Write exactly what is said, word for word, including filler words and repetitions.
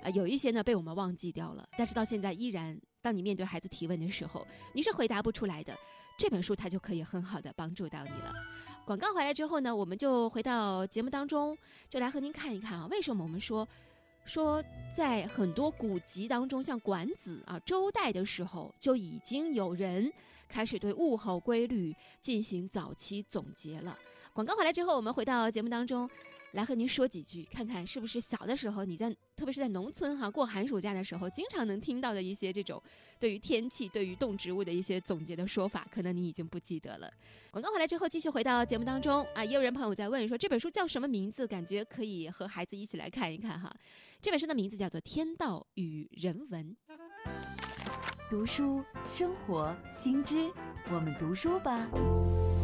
呃，有一些呢被我们忘记掉了，但是到现在依然，当你面对孩子提问的时候，你是回答不出来的，这本书它就可以很好的帮助到你了。广告回来之后呢，我们就回到节目当中，就来和您看一看啊，为什么我们说说在很多古籍当中，像管子啊、周代的时候，就已经有人开始对物候规律进行早期总结了。广告回来之后，我们回到节目当中，来和您说几句，看看是不是小的时候你在，特别是在农村哈、啊，过寒暑假的时候，经常能听到的一些这种对于天气、对于动植物的一些总结的说法，可能你已经不记得了。广告回来之后，继续回到节目当中啊，也有人朋友在问说这本书叫什么名字，感觉可以和孩子一起来看一看哈。这本书的名字叫做《天道与人文》。 读书生活新知，我们读书吧。